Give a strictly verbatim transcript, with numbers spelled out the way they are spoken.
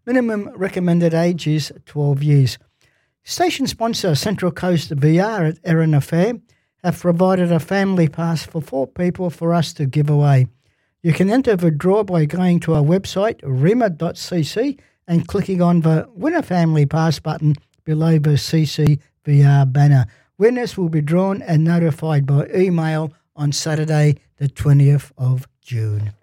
Minimum recommended age is twelve years. Station sponsor Central Coast V R at Erin Affair have provided a family pass for four people for us to give away. You can enter the draw by going to our website, rima dot c c, and clicking on the Win a Family Pass button below the C C V R banner. Winners will be drawn and notified by email on Saturday, the twentieth of June.